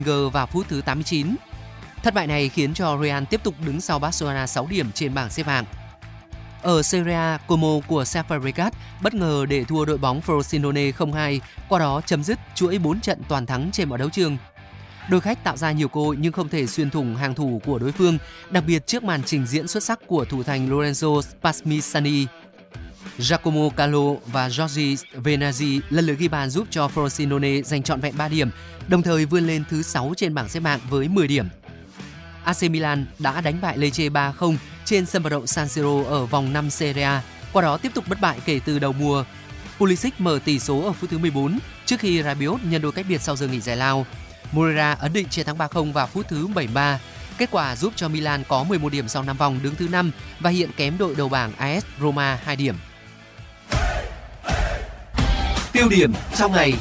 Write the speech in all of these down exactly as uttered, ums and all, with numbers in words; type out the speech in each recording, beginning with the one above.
vào phút thứ tám mươi chín. Thất bại này khiến cho Real tiếp tục đứng sau Barcelona sáu điểm trên bảng xếp hạng. Ở Serie A, Como của Cesc Fabregas bất ngờ để thua đội bóng Frosinone không hai, qua đó chấm dứt chuỗi bốn trận toàn thắng trên mọi đấu trường. Đội khách tạo ra nhiều cơ hội nhưng không thể xuyên thủng hàng thủ của đối phương, đặc biệt trước màn trình diễn xuất sắc của thủ thành Lorenzo Spallanzani. Giacomo Calò và Jorge Venazzi lần lượt ghi bàn giúp cho Frosinone giành trọn vẹn ba điểm, đồng thời vươn lên thứ sáu trên bảng xếp hạng với mười điểm. a xê Milan đã đánh bại Lecce ba không trên sân vận động San Siro ở vòng năm Serie A, qua đó tiếp tục bất bại kể từ đầu mùa. Pulisic mở tỷ số ở phút thứ mười bốn trước khi Rabiot nhân đôi cách biệt sau giờ nghỉ giải lao. Moreira ấn định chiến thắng ba không vào phút thứ bảy mươi ba. Kết quả giúp cho Milan có mười một điểm sau năm vòng đứng thứ năm và hiện kém đội đầu bảng a ét Roma hai điểm. Tiêu điểm trong ngày.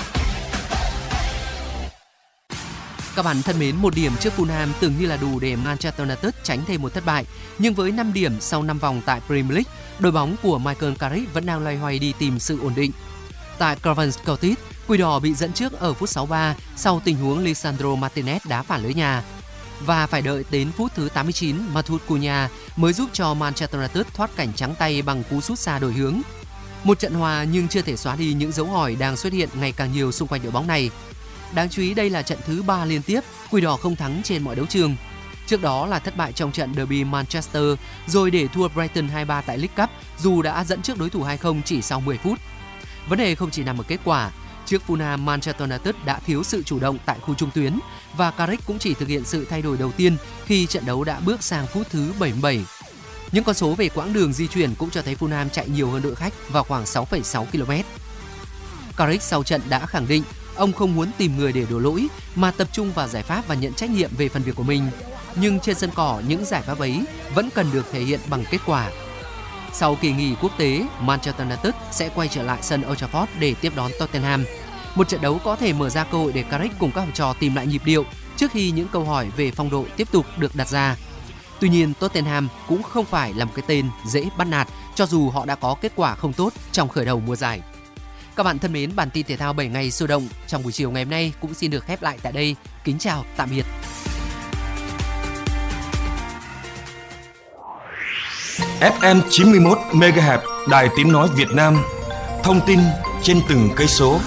Các bạn thân mến, một điểm trước Fulham tưởng như là đủ để Manchester United tránh thêm một thất bại. Nhưng với năm điểm sau năm vòng tại Premier League, đội bóng của Michael Carrick vẫn đang loay hoay đi tìm sự ổn định. Tại Craven Cottage, Quỷ đỏ bị dẫn trước ở phút sáu mươi ba sau tình huống Lisandro Martinez đá phản lưới nhà. Và phải đợi đến phút thứ tám mươi chín, Matheus Cunha mới giúp cho Manchester United thoát cảnh trắng tay bằng cú sút xa đổi hướng. Một trận hòa nhưng chưa thể xóa đi những dấu hỏi đang xuất hiện ngày càng nhiều xung quanh đội bóng này. Đáng chú ý đây là trận thứ ba liên tiếp Quỷ đỏ không thắng trên mọi đấu trường. Trước đó là thất bại trong trận derby Manchester, rồi để thua Brighton hai ba tại League Cup dù đã dẫn trước đối thủ hai không chỉ sau mười phút. Vấn đề không chỉ nằm ở kết quả. Trước Fulham, Manchester United đã thiếu sự chủ động tại khu trung tuyến và Carrick cũng chỉ thực hiện sự thay đổi đầu tiên khi trận đấu đã bước sang phút thứ bảy mươi bảy. Những con số về quãng đường di chuyển cũng cho thấy Fulham chạy nhiều hơn đội khách vào khoảng sáu phẩy sáu ki lô mét. Carrick sau trận đã khẳng định ông không muốn tìm người để đổ lỗi mà tập trung vào giải pháp và nhận trách nhiệm về phần việc của mình. Nhưng trên sân cỏ, những giải pháp ấy vẫn cần được thể hiện bằng kết quả. Sau kỳ nghỉ quốc tế, Manchester United sẽ quay trở lại sân Old Trafford để tiếp đón Tottenham. Một trận đấu có thể mở ra cơ hội để Carrick cùng các học trò tìm lại nhịp điệu trước khi những câu hỏi về phong độ tiếp tục được đặt ra. Tuy nhiên, Tottenham cũng không phải là một cái tên dễ bắt nạt cho dù họ đã có kết quả không tốt trong khởi đầu mùa giải. Các bạn thân mến, bản tin thể thao bảy ngày sôi động trong buổi chiều ngày hôm nay cũng xin được khép lại tại đây. Kính chào, tạm biệt. ép em chín mươi mốt mê ga héc Đài Tiếng nói Việt Nam. Thông tin trên từng cây số.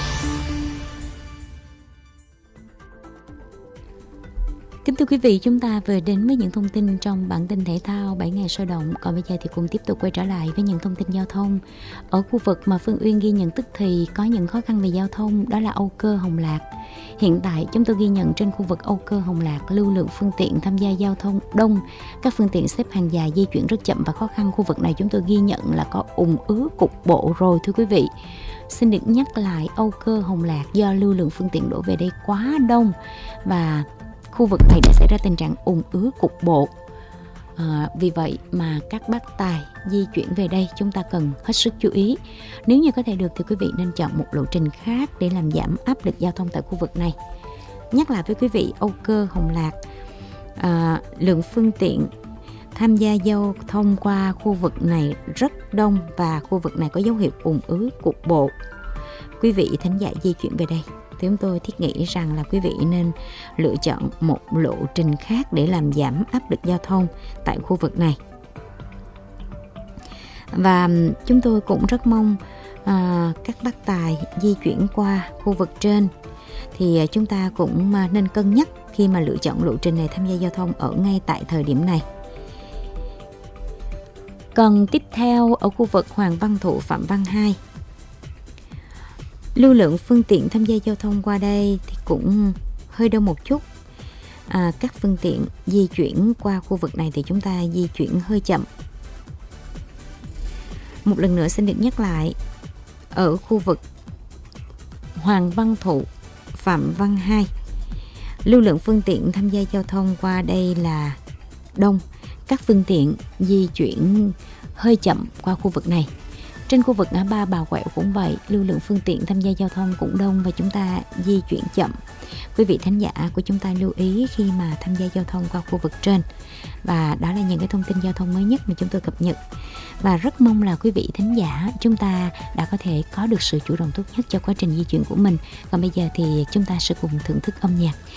Kính thưa quý vị, chúng ta vừa đến với những thông tin trong bản tin thể thao bảy ngày sôi động. Còn bây giờ thì cùng tiếp tục quay trở lại với những thông tin giao thông. Ở khu vực mà Phương Uyên ghi nhận tức thì có những khó khăn về giao thông, đó là Âu Cơ Hồng Lạc. Hiện tại chúng tôi ghi nhận trên khu vực Âu Cơ Hồng Lạc, lưu lượng phương tiện tham gia giao thông đông, các phương tiện xếp hàng dài di chuyển rất chậm và khó khăn. Khu vực này chúng tôi ghi nhận là có ùn ứ cục bộ rồi thưa quý vị. Xin được nhắc lại, Âu Cơ Hồng Lạc do lưu lượng phương tiện đổ về đây quá đông và khu vực này đã xảy ra tình trạng ùn ứ cục bộ. À, vì vậy mà các bác tài di chuyển về đây chúng ta cần hết sức chú ý. Nếu như có thể được thì quý vị nên chọn một lộ trình khác để làm giảm áp lực giao thông tại khu vực này. Nhắc lại với quý vị, Âu Cơ Hồng Lạc, à, lượng phương tiện tham gia giao thông qua khu vực này rất đông và khu vực này có dấu hiệu ùn ứ cục bộ. Quý vị thính giả di chuyển về đây, chúng tôi thiết nghĩ rằng là quý vị nên lựa chọn một lộ trình khác để làm giảm áp lực giao thông tại khu vực này. Và chúng tôi cũng rất mong à, các bác tài di chuyển qua khu vực trên thì chúng ta cũng nên cân nhắc khi mà lựa chọn lộ trình này tham gia giao thông ở ngay tại thời điểm này. Còn tiếp theo ở khu vực Hoàng Văn Thụ, Phạm Văn Hai, lưu lượng phương tiện tham gia giao thông qua đây thì cũng hơi đông một chút. À, các phương tiện di chuyển qua khu vực này thì chúng ta di chuyển hơi chậm. Một lần nữa xin được nhắc lại, ở khu vực Hoàng Văn Thụ, Phạm Văn Hai, lưu lượng phương tiện tham gia giao thông qua đây là đông. Các phương tiện di chuyển hơi chậm qua khu vực này. Trên khu vực ngã ba Bà Quẹo cũng vậy, lưu lượng phương tiện tham gia giao thông cũng đông và chúng ta di chuyển chậm. Quý vị thính giả của chúng ta lưu ý khi mà tham gia giao thông qua khu vực trên. Và đó là những cái thông tin giao thông mới nhất mà chúng tôi cập nhật. Và rất mong là quý vị thính giả chúng ta đã có thể có được sự chủ động tốt nhất cho quá trình di chuyển của mình. Còn bây giờ thì chúng ta sẽ cùng thưởng thức âm nhạc